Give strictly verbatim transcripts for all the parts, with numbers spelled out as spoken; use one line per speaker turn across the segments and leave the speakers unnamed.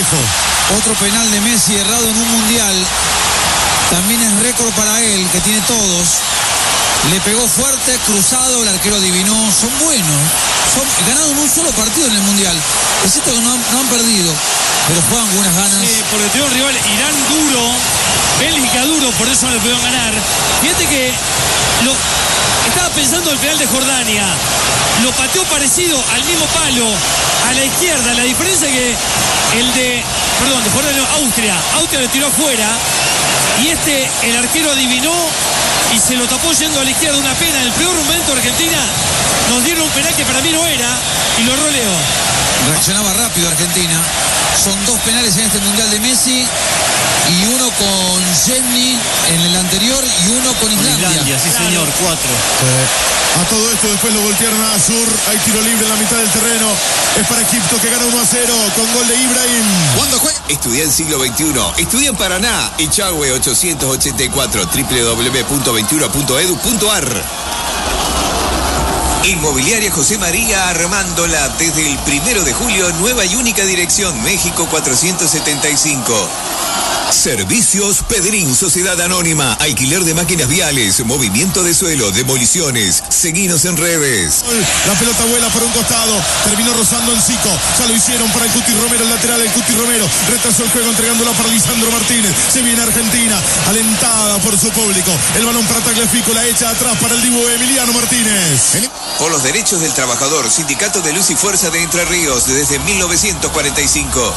Alejo.
Otro penal de Messi errado en un mundial. También es récord para él, que tiene todos. Le pegó fuerte, cruzado, el arquero adivinó. Son buenos. Son, ganaron un solo partido en el mundial. Es cierto que no han, no han perdido, pero juegan con unas ganas.
Sí, porque tiene un rival Irán duro, Bélgica duro, por eso no le pudieron ganar. Fíjate que lo, estaba pensando el penal de Jordania. Lo pateó parecido al mismo palo, a la izquierda. La diferencia es que el de, perdón, de Jordania, no, Austria. Austria le tiró afuera. Y este, el arquero adivinó y se lo tapó yendo a la izquierda. Una pena. En el peor momento Argentina nos dieron un penal que para mí no era y lo roleó.
Reaccionaba rápido Argentina. Son dos penales en este mundial de Messi y uno con Jenny en el anterior y uno con Islandia.
Islandia, sí
Claro.
señor, cuatro.
Sí. A todo esto después lo voltearon a Azur. Hay tiro libre en la mitad del terreno. Es para Egipto que gana uno a cero con gol de Ibrahim.
¿Cuándo juega? Estudia en siglo veintiuno. Estudia en Paraná. Echagüe ochocientos ochenta y cuatro. doble u doble u doble u punto veintiuno punto edu punto ar. Inmobiliaria José María Armándola. Desde el primero de julio, nueva y única dirección, México cuatrocientos setenta y cinco. Servicios Pedrín, Sociedad Anónima, alquiler de máquinas viales, movimiento de suelo, demoliciones. Seguinos en redes.
La pelota vuela por un costado. Terminó rozando en Zico. Ya lo hicieron para el Cuti Romero, el lateral. El Cuti Romero retrasó el juego entregándola para Lisandro Martínez. Se viene Argentina, alentada por su público. El balón para Tagliafico, la echa atrás para el Dibu Emiliano Martínez.
Por los derechos del trabajador, Sindicato de Luz y Fuerza de Entre Ríos, desde mil novecientos cuarenta y cinco.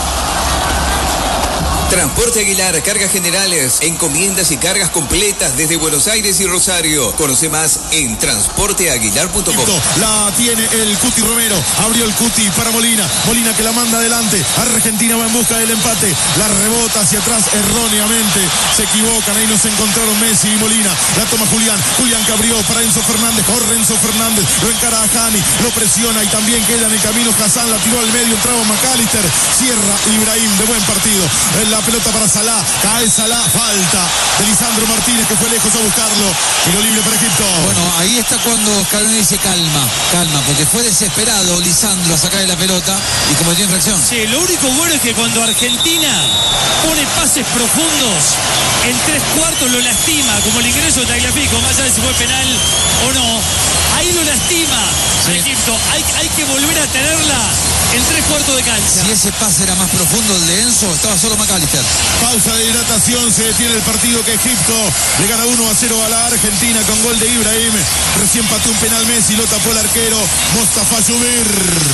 Transporte Aguilar, cargas generales, encomiendas y cargas completas desde Buenos Aires y Rosario. Conoce más en transporte aguilar punto com.
La tiene el Cuti Romero. Abrió el Cuti para Molina. Molina que la manda adelante. Argentina va en busca del empate. La rebota hacia atrás erróneamente. Se equivocan. Ahí nos encontraron Messi y Molina. La toma Julián. Julián que abrió para Enzo Fernández. Corre Enzo Fernández. Lo encara a Jani. Lo presiona y también queda en el camino Hassan. La tiró al medio. Entraba McAllister. Cierra Ibrahim. De buen partido. La pelota para Salah. Cae Salah. Falta de Lisandro Martínez que fue lejos a buscarlo. Tiro libre para Egipto.
Bueno, ahí está cuando Scaloni dice calma, calma, porque fue desesperado Lisandro a sacarle la pelota y cometió infracción.
Sí, lo único bueno es que cuando Argentina pone pases profundos, en tres cuartos lo lastima, como el ingreso de Tagliafico, más allá de si fue penal o no. Ahí lo lastima a
Sí.
Egipto. Hay, hay que volver a tenerla en tres cuartos de cancha.
Si ese pase era más profundo el de Enzo, estaba solo McAllister.
Pausa de hidratación, se detiene el partido que Egipto le gana uno a cero a la Argentina con gol de Ibrahim. Recién pateó un penal Messi, lo tapó el arquero Mostafa Yubir.